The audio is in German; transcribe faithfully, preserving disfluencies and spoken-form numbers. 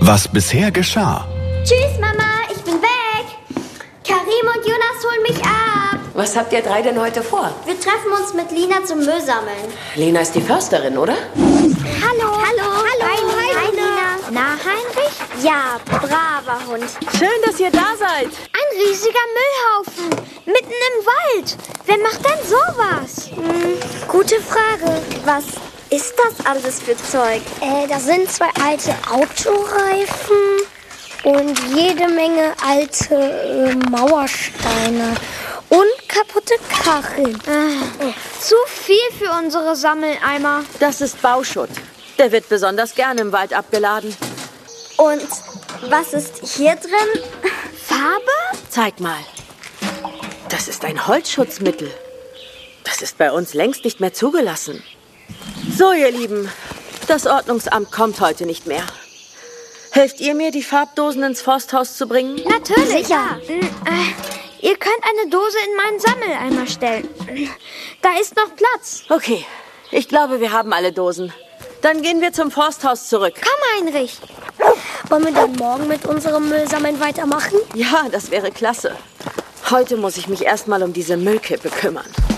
Was bisher geschah. Tschüss, Mama, ich bin weg. Karim und Jonas holen mich ab. Was habt ihr drei denn heute vor? Wir treffen uns mit Lina zum Müll sammeln. Lina ist die Försterin, oder? Hallo. Hallo. Hallo. Hi, Hi Lina. Na, Heinrich? Ja, braver Hund. Schön, dass ihr da seid. Ein riesiger Müllhaufen. Mitten im Wald. Wer macht denn sowas? Hm, gute Frage. Was ist das alles für Zeug? Äh, das sind zwei alte Autoreifen und jede Menge alte äh, Mauersteine. Und kaputte Kacheln. Ah, zu viel für unsere Sammeleimer. Das ist Bauschutt. Der wird besonders gerne im Wald abgeladen. Und was ist hier drin? Farbe? Zeig mal. Das ist ein Holzschutzmittel. Das ist bei uns längst nicht mehr zugelassen. So, ihr Lieben, das Ordnungsamt kommt heute nicht mehr. Helft ihr mir, die Farbdosen ins Forsthaus zu bringen? Natürlich. Sicher. Äh, ihr könnt eine Dose in meinen Sammeleimer stellen. Da ist noch Platz. Okay, ich glaube, wir haben alle Dosen. Dann gehen wir zum Forsthaus zurück. Komm, Heinrich. Wollen wir dann morgen mit unserem Müllsammeln weitermachen? Ja, das wäre klasse. Heute muss ich mich erstmal um diese Müllkippe kümmern.